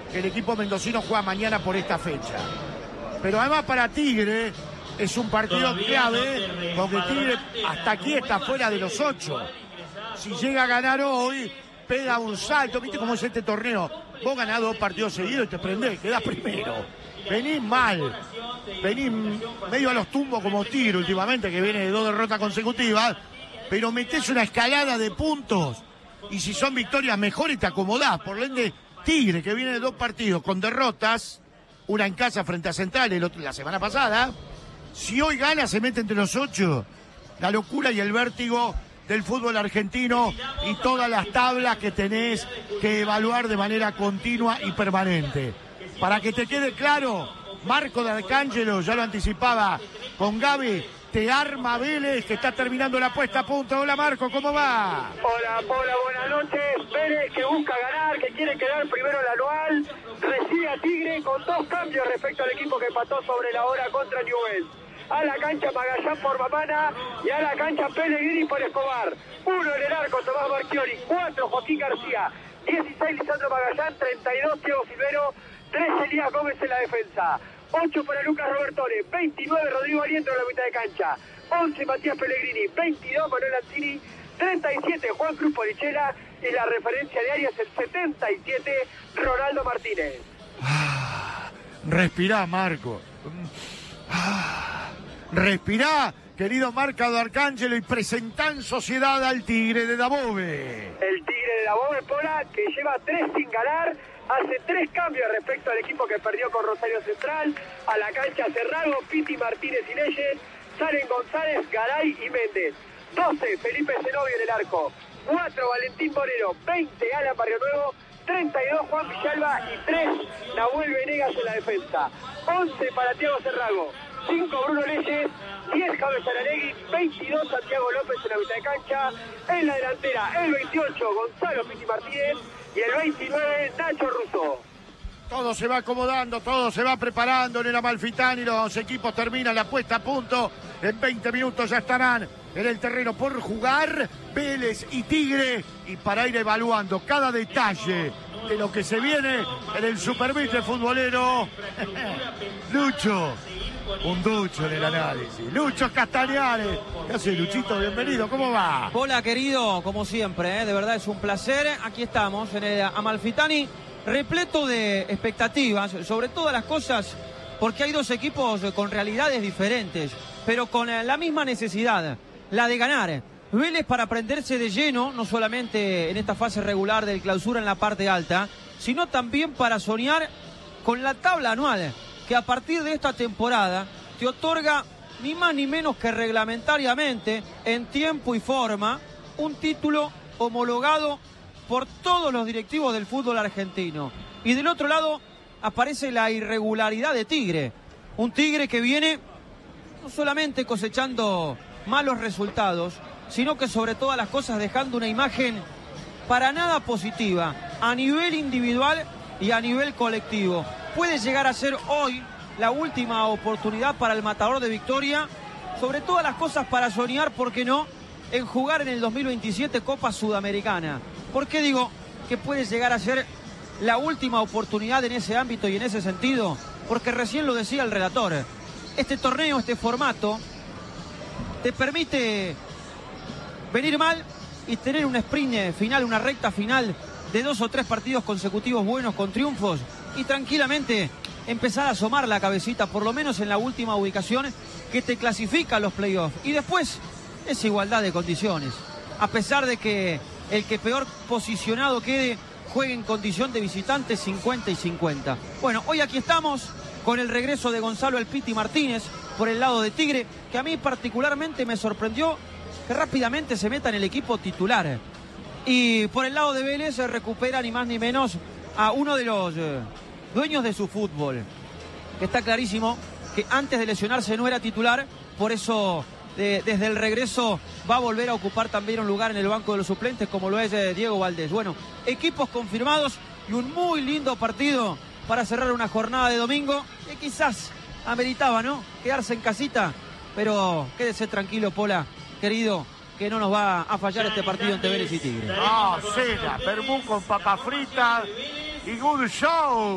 que el equipo mendocino juega mañana por esta fecha. Pero además para Tigre es un partido clave, porque Tigre hasta aquí está fuera de los 8. Si llega a ganar hoy, pega un salto. ¿Viste cómo es este torneo? Vos ganás 2 partidos seguidos y te prendés, quedás primero. Venís mal, venís medio a los tumbos como Tigre últimamente, que viene de 2 derrotas consecutivas, pero metés una escalada de puntos y si son victorias mejores te acomodás. Por ende, Tigre, que viene de 2 partidos con derrotas, una en casa frente a Central la semana pasada, si hoy gana se mete entre los 8. La locura y el vértigo del fútbol argentino y todas las tablas que tenés que evaluar de manera continua y permanente. Para que te quede claro, Marco D'Arcangelo, ya lo anticipaba con Gaby, te arma Vélez, que está terminando la puesta a punto. Hola Marco, ¿cómo va? Hola, buenas noches. Vélez que busca ganar, que quiere quedar primero en el anual, recibe a Tigre con 2 cambios respecto al equipo que empató sobre la hora contra Newell's. A la cancha Magallán por Mamana y a la cancha Pellegrini por Escobar. 1 en el arco Tomás Marchiori, 4 Joaquín García, 16 Lisandro Magallán, 32 Thiago Silvero, 13 Elías Gómez en la defensa, 8 para Lucas Robertone, 29 Rodrigo Aliento en la mitad de cancha, 11 Matías Pellegrini, 22 Manuel Lanzini, 37 Juan Cruz Porichela y la referencia de áreas el 77 Ronaldo Martínez. Respirá, Marco. Respirá, querido Marco D'Arcangelo, y presentá en sociedad al Tigre de Dabove. El Tigre de Dabove, Pola, que lleva 3 sin ganar, hace 3 cambios respecto al equipo que perdió con Rosario Central. A la cancha Cerrago, Piti, Martínez y Leyes, salen González, Garay y Méndez. 12 Felipe Zenobio en el arco, 4 Valentín Moreno, 20 Alan Barrio Nuevo, 32 Juan Villalba y 3 Nahuel Venegas en la defensa. 11 para Thiago Cerrago, 5 Bruno Leyes, 10 James Aralegui, 22 Santiago López en la mitad de cancha. En la delantera el 28 Gonzalo Piti Martínez y el 29 Nacho Russo. Todo se va acomodando, todo se va preparando en el Amalfitani. Los equipos terminan la puesta a punto. En 20 minutos ya estarán en el terreno por jugar Vélez y Tigre. Y para ir evaluando cada detalle de lo que se viene en el Supervice futbolero, Lucho, un ducho en el análisis. Lucho Castañares. ¿Qué hace, Luchito? Bienvenido, ¿cómo va? Hola, querido, como siempre, de verdad es un placer. Aquí estamos en el Amalfitani, repleto de expectativas sobre todas las cosas, porque hay 2 equipos con realidades diferentes, pero con la misma necesidad, la de ganar. Vélez para prenderse de lleno, no solamente en esta fase regular del clausura en la parte alta, sino también para soñar con la tabla anual, que a partir de esta temporada te otorga ni más ni menos que reglamentariamente, en tiempo y forma, un título homologado por todos los directivos del fútbol argentino. Y del otro lado aparece la irregularidad de Tigre, un Tigre que viene no solamente cosechando malos resultados, sino que sobre todas las cosas dejando una imagen para nada positiva a nivel individual y a nivel colectivo. Puede llegar a ser hoy la última oportunidad para el Matador de Victoria, sobre todas las cosas para soñar, ¿por qué no?, en jugar en el 2027 Copa Sudamericana. ¿Por qué digo que puede llegar a ser la última oportunidad en ese ámbito y en ese sentido? Porque recién lo decía el relator, este torneo, este formato, te permite venir mal y tener un sprint final, una recta final de 2 o 3 partidos consecutivos buenos con triunfos y tranquilamente empezar a asomar la cabecita, por lo menos en la última ubicación que te clasifica a los playoffs. Y después es igualdad de condiciones, a pesar de que el que peor posicionado quede juegue en condición de visitante 50 y 50. Bueno, hoy aquí estamos con el regreso de Gonzalo El Piti Martínez por el lado de Tigre, que a mí particularmente me sorprendió que rápidamente se meta en el equipo titular. Y por el lado de Vélez se recupera ni más ni menos a uno de los dueños de su fútbol, que está clarísimo que antes de lesionarse no era titular, por eso desde el regreso va a volver a ocupar también un lugar en el banco de los suplentes, como lo es Diego Valdés. Bueno, equipos confirmados y un muy lindo partido para cerrar una jornada de domingo que quizás ameritaba, ¿no?, quedarse en casita, pero quédese tranquilo, Pola, querido, que no nos va a fallar este partido entre Vélez y Tigre. Cena, vermú con papa frita y good show.